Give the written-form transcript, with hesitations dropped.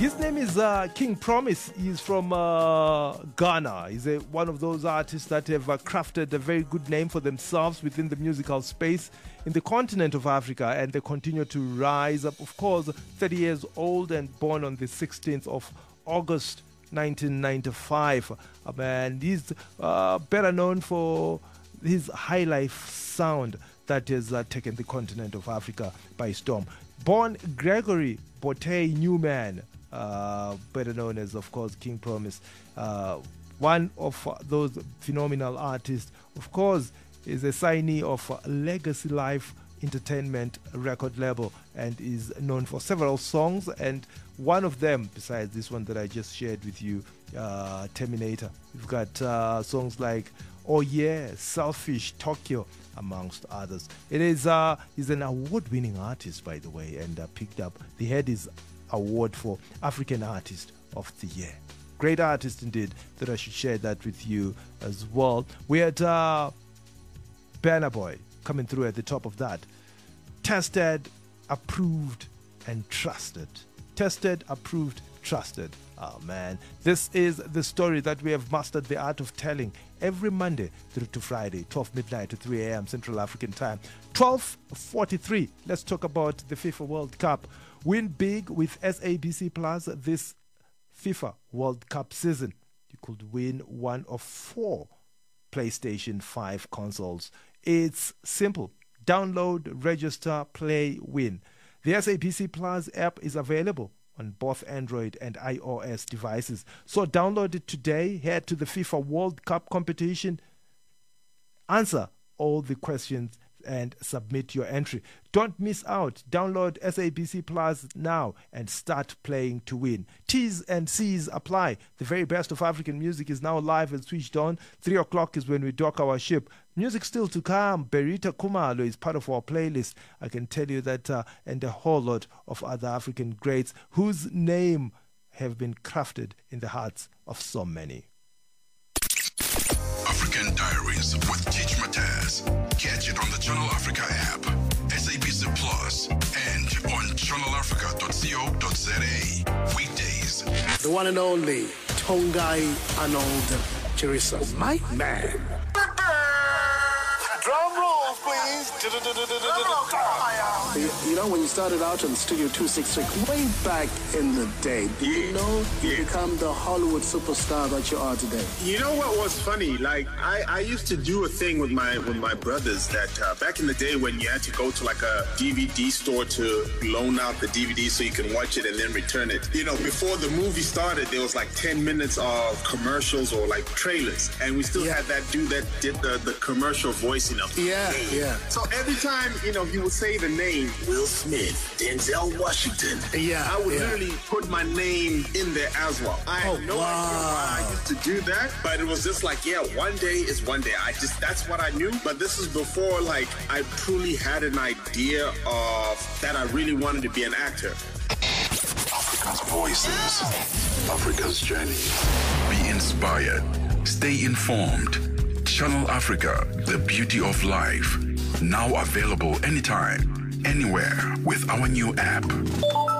His name is King Promise. He's from Ghana. He's one of those artists that have crafted a very good name for themselves within the musical space in the continent of Africa, and they continue to rise up. Of course, 30 years old and born on the 16th of August 1995. And he's better known for his high life sound that has taken the continent of Africa by storm. Born Gregory Botei Newman, better known as, of course, King Promise. One of those phenomenal artists, of course, is a signee of Legacy Life Entertainment record label and is known for several songs, and one of them, besides this one that I just shared with you, Terminator. We've got songs like Oh Yeah, Selfish, Tokyo, amongst others. He's an award-winning artist, by the way, and picked up the Headies Award for African Artist of the Year. Great artist indeed, that I should share that with you as well. We had Burna Boy coming through at the top of that. Tested, approved, and trusted. Tested, approved, trusted. Oh man, this is the story that we have mastered the art of telling every Monday through to Friday, 12 midnight to 3 a.m. Central African Time. 12:43. Let's talk about the FIFA World Cup. Win big with SABC Plus this FIFA World Cup season. You could win one of 4 PlayStation 5 consoles. It's simple. Download, register, play, win. The SABC Plus app is available on both Android and iOS devices. So download it today, head to the FIFA World Cup competition, answer all the questions and submit your entry. Don't miss out. Download SABC Plus now and start playing to win. T's and C's apply. The very best of African music is now live and switched on. 3 o'clock is when we dock our ship. Music still to come. Berita Kumalo is part of our playlist. I can tell you that, and a whole lot of other African greats whose name have been crafted in the hearts of so many. African Diaries with Teach Mataz. Catch it on the Channel Africa app, SABC Plus, and on channelafrica.co.za. Weekdays. The one and only Tongai Arnold Chirisa. My man. Drum rolls, please. You know, when you started out on Studio 266, way back in the day, did you know you become the Hollywood superstar that you are today? You know what was funny? Like, I used to do a thing with my brothers that back in the day when you had to go to like a DVD store to loan out the DVD so you can watch it and then return it. You know, before the movie started, there was like 10 minutes of commercials or like trailers, and we still had that dude that did the commercial voicing of the name. So every time, you know, he would say the name Will Smith, Denzel Washington, I would literally put my name in there as well. I had no idea why I used to do that, but it was just like, one day is one day. That's what I knew. But this is before like I truly had an idea of that I really wanted to be an actor. Africa's voices, Africa's journey. Be inspired. Stay informed. Channel Africa, the beauty of life. Now available anytime, anywhere with our new app.